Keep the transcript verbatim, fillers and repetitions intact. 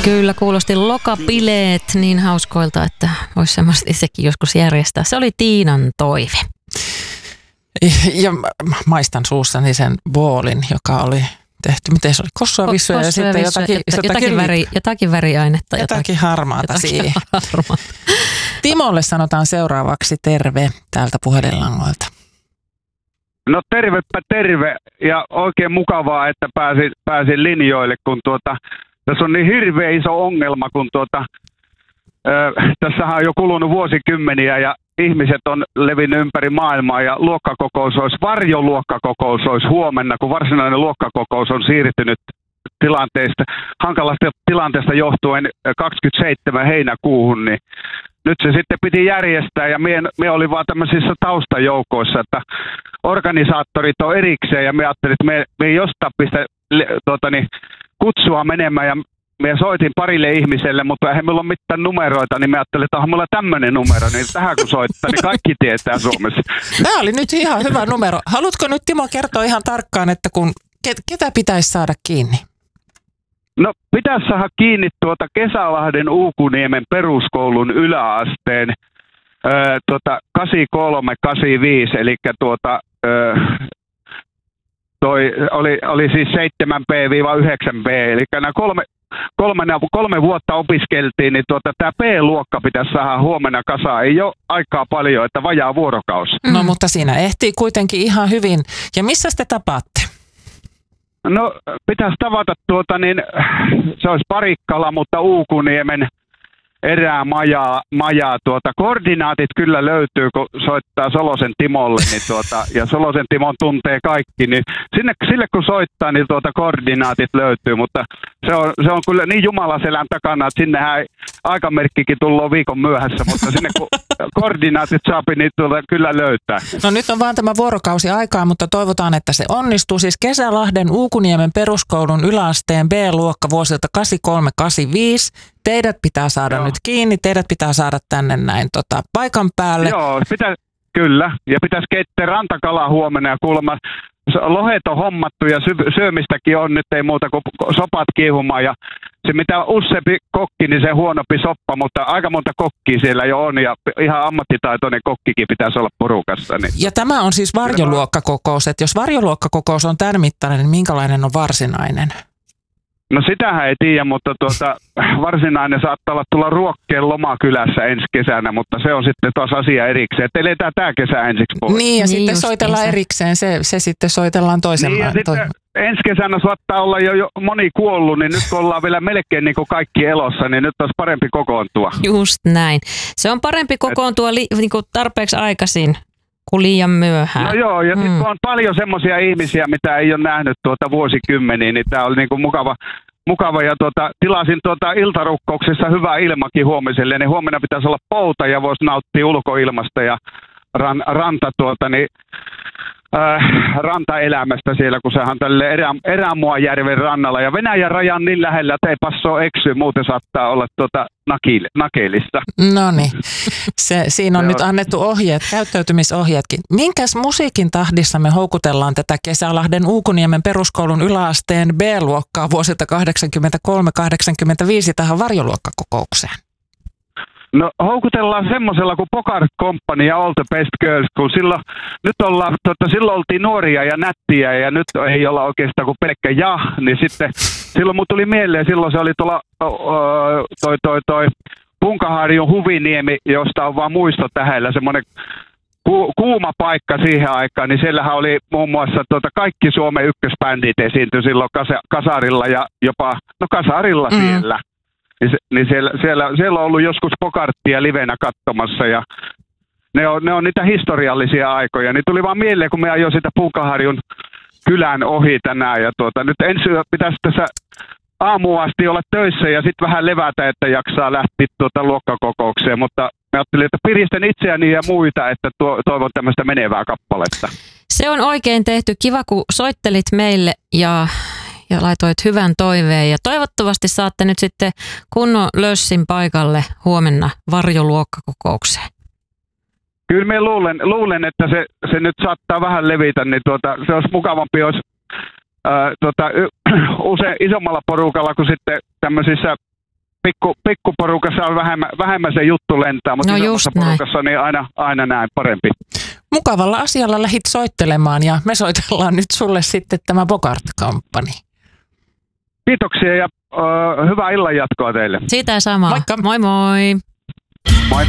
Kyllä, kuulosti lokabileet niin hauskoilta, että voisi semmoista itsekin joskus järjestää. Se oli Tiinan toive. Ja maistan suussani sen boolin, joka oli tehty, miten se oli, kossuavissuja ja sitten jotakin, jotakin, jotakin, väri, jotakin väriainetta. Jotakin, jotakin harmaata jotakin siihen. Harmaata. Timolle sanotaan seuraavaksi terve täältä puhelinlangoilta. No tervepä terve ja oikein mukavaa, että pääsin, pääsin linjoille, kun tuota, tässä on niin hirveä iso ongelma, kun tuota, äh, tässähän on jo kulunut vuosikymmeniä ja ihmiset on levinnyt ympäri maailmaa ja luokkakokous olisi, varjoluokkakokous olisi huomenna, kun varsinainen luokkakokous on siirtynyt tilanteesta, hankalasta tilanteesta johtuen kaksikymmentäseitsemän heinäkuuhun, niin nyt se sitten piti järjestää ja me, me oli vaan tämmöisissä taustajoukoissa, että organisaattorit on erikseen ja me ajattelin, että me, me ei jostain pistä tuota, niin, kutsua menemään ja me soitin parille ihmiselle, mutta eihän meillä ole mitään numeroita, niin me ajattelin, että onhan meillä tämmöinen numero, niin tähän kun soittaa, niin kaikki tietää Suomessa. Tämä oli nyt ihan hyvä numero. Haluatko nyt Timo kertoa ihan tarkkaan, että kun, ketä pitäisi saada kiinni? No pitäisi saada kiinni tuota Kesälahden Uukuniemen peruskoulun yläasteen öö, tuota kahdeksankymmentäkolme kahdeksankymmentäviisi, eli tuota, öö, toi oli, oli siis seitsemän B yhdeksän B, eli nämä kolme, kolme, kolme vuotta opiskeltiin, niin tuota, tämä B-luokka pitäisi saada huomenna kasaan. Ei ole aikaa paljon, että vajaa vuorokausi. No mutta siinä ehtii kuitenkin ihan hyvin. Ja missä te tapaatte? No pitäisi tavata tuota niin, se olisi Parikkala, mutta Uukuniemen erää majaa, majaa tuota, koordinaatit kyllä löytyy, kun soittaa Solosen Timolle, niin tuota, ja Solosen Timon tuntee kaikki, niin sinne, sille kun soittaa, niin tuota, koordinaatit löytyy, mutta se on, se on kyllä niin jumalaselän takana, että sinnehän aikamerkkikin tullut viikon myöhässä, mutta sinne kun koordinaatit saapi, niin tuota, kyllä löytää. No nyt on vaan tämä vuorokausi aikaa, mutta toivotaan, että se onnistuu. Siis Kesälahden Uukuniemen peruskoulun yläasteen B-luokka vuosilta kahdeksankymmentäkolme kahdeksankymmentäviisi. Teidät pitää saada Joo. nyt kiinni, teidät pitää saada tänne näin tota, paikan päälle. Joo, pitää, kyllä. Ja pitäisi keittää rantakala huomenna ja kuulemma lohet on hommattu ja sy- syömistäkin on, nyt ei muuta kuin sopat kiihumaan. Ja se mitä useampi kokki, niin se huonompi soppa, mutta aika monta kokkia siellä jo on ja ihan ammattitaitoinen kokkikin pitäisi olla porukassa. Niin. Ja tämä on siis varjoluokkakokous, että jos varjoluokkakokous on tämän mittainen, niin minkälainen on varsinainen? No sitähän ei tiedä, mutta tuota, varsinainen saattaa olla tulla Ruokkeen lomakylässä ensi kesänä, mutta se on sitten taas asia erikseen. Että eletään tämä kesä ensiksi pois. Niin, ja niin sitten soitellaan kesä. erikseen, se, se sitten soitellaan toisen. Niin, ja sitten ensi kesänä saattaa olla jo, jo moni kuollut, niin nyt kun ollaan vielä melkein niin kuin kaikki elossa, niin nyt olisi parempi kokoontua. Just näin. Se on parempi kokoontua li, niin kuin tarpeeksi aikaisin kuin liian myöhään. No joo, ja mm. sitten kun on paljon semmoisia ihmisiä, mitä ei ole nähnyt tuota vuosikymmeniä, niin tämä oli niin kuin mukava. Mukava ja tuota, tilasin tuota iltarukkouksessa hyvää ilmakin huomiselle, niin huomenna pitäisi olla pouta ja voisi nauttia ulkoilmasta ja ran, ranta tuota, niin, äh, rantaelämästä siellä, kun sehän tälle erä, Erämuajärven rannalla ja Venäjän rajan niin lähellä, että ei passoo eksyä, muuten saattaa olla tuota nakil, nakelista. No niin, se, siinä on nyt annettu ohjeet, käyttäytymisohjeetkin. Minkäs musiikin tahdissa me houkutellaan tätä Kesälahden Uukuniemen peruskoulun yläasteen B-luokkaa vuosilta kahdeksankymmentäkolme kahdeksankymmentäviisi tähän varjoluokkakokoukseen? No houkutellaan semmoisella kuin Bogart Company ja All the Best Girls, kun silloin, nyt ollaan, tota, silloin oltiin nuoria ja nättiä ja nyt ei olla oikeastaan kuin pelkkä ja, niin sitten silloin mut tuli mieleen, silloin se oli tuolla toi, toi, toi Punkaharjun Huviniemi, josta on vaan muisto tähellä, semmoinen ku, kuuma paikka siihen aikaan, niin siellähän oli muun muassa tota, kaikki Suomen ykkösbändit esiintyi silloin kasa, kasarilla ja jopa, no kasarilla mm. siellä. Niin, se, niin siellä, siellä, siellä on ollut joskus Bogartia livenä katsomassa ja ne on, ne on niitä historiallisia aikoja. Niin tuli vaan mieleen, kun me ajoin sitä Punkaharjun kylän ohi tänään. Ja tuota, nyt ensin pitäisi tässä aamuun asti olla töissä ja sitten vähän levätä, että jaksaa lähteä tuota luokkakokoukseen. Mutta mä ajattelin, että piristän itseäni ja muita, että tuo, toivon tämmöistä menevää kappaletta. Se on oikein tehty. Kiva, kun soittelit meille ja... ja laitoit hyvän toiveen ja toivottavasti saatte nyt sitten kunnon lössin paikalle huomenna varjoluokkakokoukseen. Kyllä minä luulen, luulen että se, se nyt saattaa vähän levitä, niin tuota, se olisi mukavampi, jos ää, tuota, usein isommalla porukalla kuin sitten tämmöisissä pikku, pikkuporukassa on vähemmän, vähemmän se juttu lentää, mutta No isommassa just näin. porukassa niin aina, aina näin parempi. Mukavalla asialla lähit soittelemaan ja me soitellaan nyt sulle sitten tämä Bogart Company. Kiitoksia ja uh, hyvää illan jatkoa teille. Siitä samaa. Moikka. Moi moi. Moi.